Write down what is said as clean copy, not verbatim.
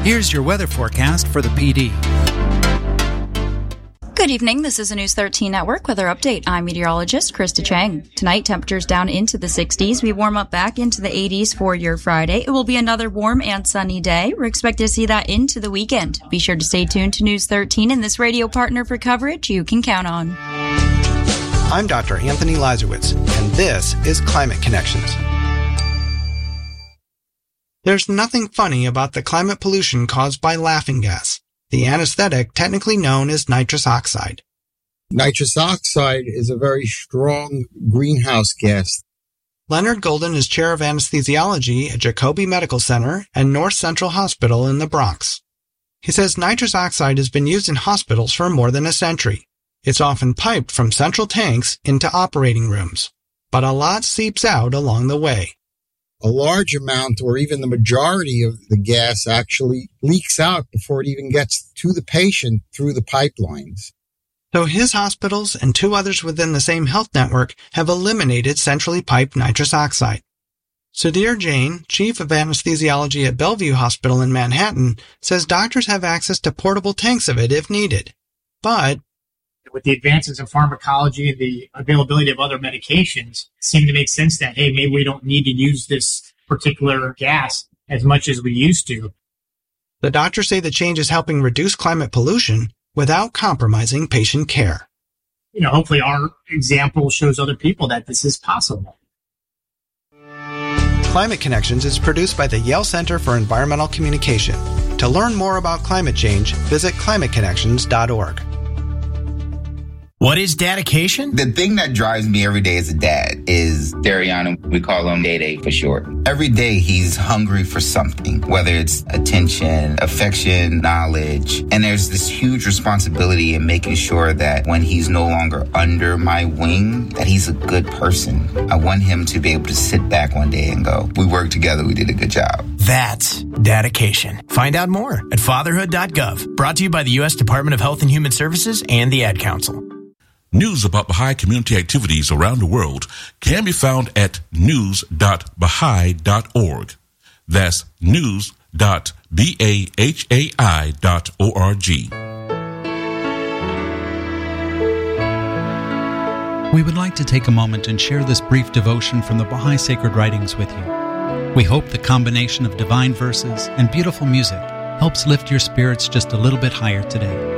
Here's your weather forecast for the PD. Good evening. This is a News 13 Network weather update. I'm meteorologist Krista Chang. Tonight, temperatures down into the 60s. We warm up back into the 80s for your Friday. It will be another warm and sunny day. We're expected to see that into the weekend. Be sure to stay tuned to News 13 and this radio partner for coverage you can count on. I'm Dr. Anthony Lazarowitz, and this is Climate Connections. There's nothing funny about the climate pollution caused by laughing gas, the anesthetic technically known as nitrous oxide. Nitrous oxide is a very strong greenhouse gas. Leonard Golden is chair of anesthesiology at Jacobi Medical Center and North Central Hospital in the Bronx. He says nitrous oxide has been used in hospitals for more than a century. It's often piped from central tanks into operating rooms, but a lot seeps out along the way. A large amount or even the majority of the gas actually leaks out before it even gets to the patient through the pipelines. So his hospitals and two others within the same health network have eliminated centrally piped nitrous oxide. Sudhir Jain, chief of anesthesiology at Bellevue Hospital in Manhattan, says doctors have access to portable tanks of it if needed. But with the advances in pharmacology and the availability of other medications, it seemed to make sense that, hey, maybe we don't need to use this particular gas as much as we used to. The doctors say the change is helping reduce climate pollution without compromising patient care. Hopefully our example shows other people that this is possible. Climate Connections is produced by the Yale Center for Environmental Communication. To learn more about climate change, visit climateconnections.org. What is dedication? The thing that drives me every day as a dad is Dariano. We call him Day for short. Every day he's hungry for something, whether it's attention, affection, knowledge. And there's this huge responsibility in making sure that when he's no longer under my wing, that he's a good person. I want him to be able to sit back one day and go, we worked together, we did a good job. That's dedication. Find out more at fatherhood.gov. Brought to you by the U.S. Department of Health and Human Services and the Ad Council. News about Baha'i community activities around the world can be found at news.baha'i.org. That's news.bahai.org. We would like to take a moment and share this brief devotion from the Baha'i Sacred Writings with you. We hope the combination of divine verses and beautiful music helps lift your spirits just a little bit higher today.